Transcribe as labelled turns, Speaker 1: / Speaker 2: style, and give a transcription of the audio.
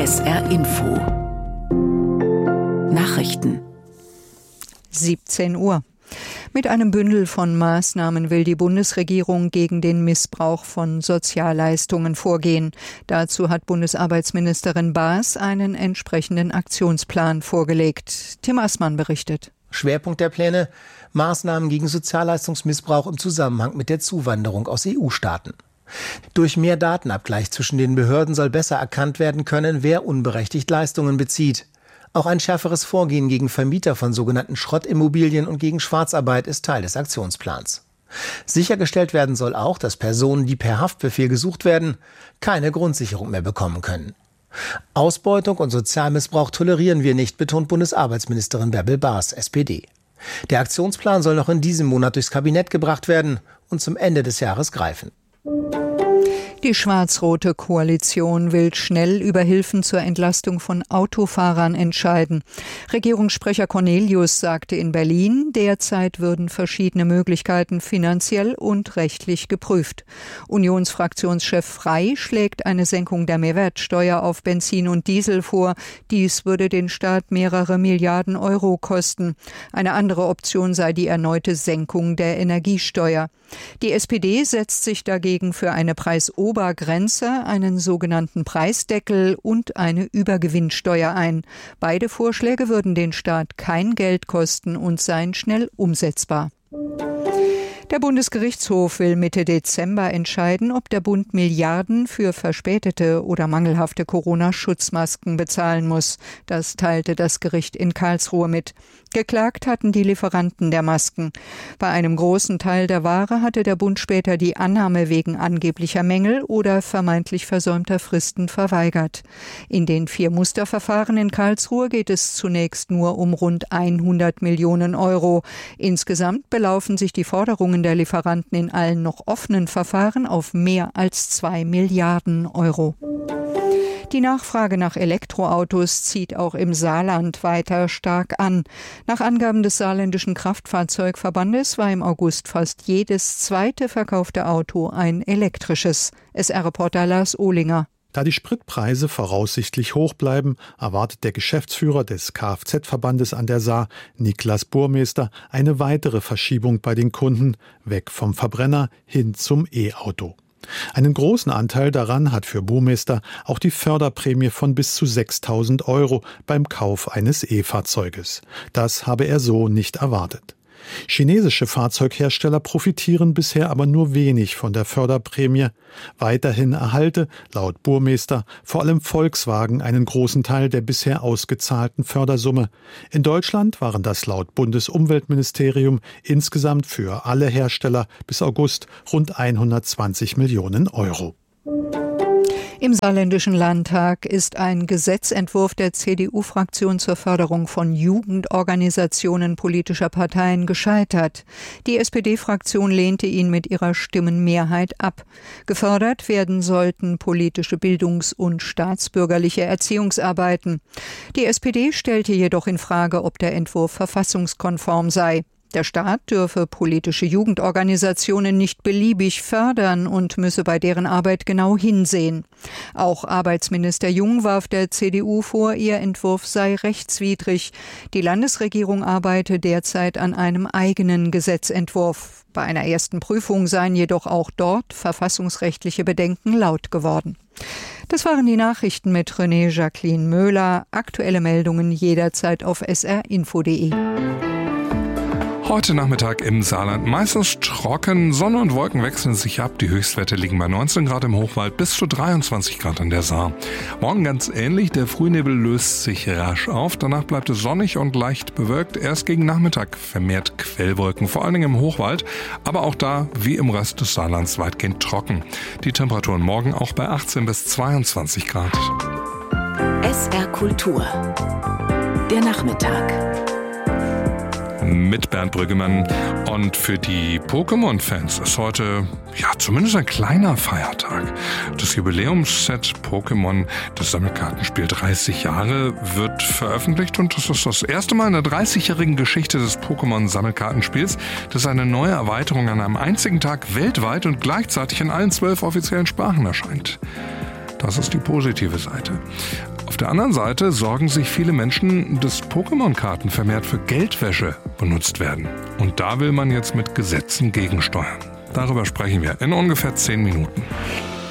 Speaker 1: SR Info Nachrichten
Speaker 2: 17 Uhr. Mit einem Bündel von Maßnahmen will die Bundesregierung gegen den Missbrauch von Sozialleistungen vorgehen. Dazu hat Bundesarbeitsministerin Baas einen entsprechenden Aktionsplan vorgelegt. Tim Assmann berichtet.
Speaker 3: Schwerpunkt der Pläne: Maßnahmen gegen Sozialleistungsmissbrauch im Zusammenhang mit der Zuwanderung aus EU-Staaten. Durch mehr Datenabgleich zwischen den Behörden soll besser erkannt werden können, wer unberechtigt Leistungen bezieht. Auch ein schärferes Vorgehen gegen Vermieter von sogenannten Schrottimmobilien und gegen Schwarzarbeit ist Teil des Aktionsplans. Sichergestellt werden soll auch, dass Personen, die per Haftbefehl gesucht werden, keine Grundsicherung mehr bekommen können. Ausbeutung und Sozialmissbrauch tolerieren wir nicht, betont Bundesarbeitsministerin Bärbel Baas, SPD. Der Aktionsplan soll noch in diesem Monat durchs Kabinett gebracht werden und zum Ende des Jahres greifen.
Speaker 2: Die schwarz-rote Koalition will schnell über Hilfen zur Entlastung von Autofahrern entscheiden. Regierungssprecher Cornelius sagte in Berlin, derzeit würden verschiedene Möglichkeiten finanziell und rechtlich geprüft. Unionsfraktionschef Frey schlägt eine Senkung der Mehrwertsteuer auf Benzin und Diesel vor. Dies würde den Staat mehrere Milliarden Euro kosten. Eine andere Option sei die erneute Senkung der Energiesteuer. Die SPD setzt sich dagegen für eine Preisobergrenze, einen sogenannten Preisdeckel und eine Übergewinnsteuer ein. Beide Vorschläge würden den Staat kein Geld kosten und seien schnell umsetzbar. Der Bundesgerichtshof will Mitte Dezember entscheiden, ob der Bund Milliarden für verspätete oder mangelhafte Corona-Schutzmasken bezahlen muss. Das teilte das Gericht in Karlsruhe mit. Geklagt hatten die Lieferanten der Masken. Bei einem großen Teil der Ware hatte der Bund später die Annahme wegen angeblicher Mängel oder vermeintlich versäumter Fristen verweigert. In den 4 Musterverfahren in Karlsruhe geht es zunächst nur um rund 100 Millionen Euro. Insgesamt belaufen sich die Forderungen der Lieferanten in allen noch offenen Verfahren auf mehr als 2 Milliarden Euro. Die Nachfrage nach Elektroautos zieht auch im Saarland weiter stark an. Nach Angaben des Saarländischen Kraftfahrzeugverbandes war im August fast jedes zweite verkaufte Auto ein elektrisches. SR-Reporter Lars Ohlinger.
Speaker 4: Da die Spritpreise voraussichtlich hoch bleiben, erwartet der Geschäftsführer des Kfz-Verbandes an der Saar, Niklas Burmester, eine weitere Verschiebung bei den Kunden, weg vom Verbrenner hin zum E-Auto. Einen großen Anteil daran hat für Burmester auch die Förderprämie von bis zu 6.000 € beim Kauf eines E-Fahrzeuges. Das habe er so nicht erwartet. Chinesische Fahrzeughersteller profitieren bisher aber nur wenig von der Förderprämie. Weiterhin erhalte, laut Burmester, vor allem Volkswagen einen großen Teil der bisher ausgezahlten Fördersumme. In Deutschland waren das laut Bundesumweltministerium insgesamt für alle Hersteller bis August rund 120 Millionen €.
Speaker 2: Im Saarländischen Landtag ist ein Gesetzentwurf der CDU-Fraktion zur Förderung von Jugendorganisationen politischer Parteien gescheitert. Die SPD-Fraktion lehnte ihn mit ihrer Stimmenmehrheit ab. Gefördert werden sollten politische Bildungs- und staatsbürgerliche Erziehungsarbeiten. Die SPD stellte jedoch in Frage, ob der Entwurf verfassungskonform sei. Der Staat dürfe politische Jugendorganisationen nicht beliebig fördern und müsse bei deren Arbeit genau hinsehen. Auch Arbeitsminister Jung warf der CDU vor, ihr Entwurf sei rechtswidrig. Die Landesregierung arbeite derzeit an einem eigenen Gesetzentwurf. Bei einer ersten Prüfung seien jedoch auch dort verfassungsrechtliche Bedenken laut geworden. Das waren die Nachrichten mit René Jacqueline Möhler. Aktuelle Meldungen jederzeit auf srinfo.de.
Speaker 5: Heute Nachmittag im Saarland meistens trocken, Sonne und Wolken wechseln sich ab. Die Höchstwerte liegen bei 19 Grad im Hochwald bis zu 23 Grad an der Saar. Morgen ganz ähnlich, der Frühnebel löst sich rasch auf. Danach bleibt es sonnig und leicht bewölkt. Erst gegen Nachmittag vermehrt Quellwolken, vor allen Dingen im Hochwald. Aber auch da, wie im Rest des Saarlands, weitgehend trocken. Die Temperaturen morgen auch bei 18 bis 22 Grad.
Speaker 1: SR Kultur. Der Nachmittag.
Speaker 5: Mit Bernd Brüggemann. Und für die Pokémon-Fans ist heute zumindest ein kleiner Feiertag. Das Jubiläumsset Pokémon, das Sammelkartenspiel 30 Jahre, wird veröffentlicht und das ist das erste Mal in der 30-jährigen Geschichte des Pokémon-Sammelkartenspiels, dass eine neue Erweiterung an einem einzigen Tag weltweit und gleichzeitig in allen 12 offiziellen Sprachen erscheint. Das ist die positive Seite. Auf der anderen Seite sorgen sich viele Menschen, dass Pokémon-Karten vermehrt für Geldwäsche benutzt werden. Und da will man jetzt mit Gesetzen gegensteuern. Darüber sprechen wir in ungefähr 10 Minuten.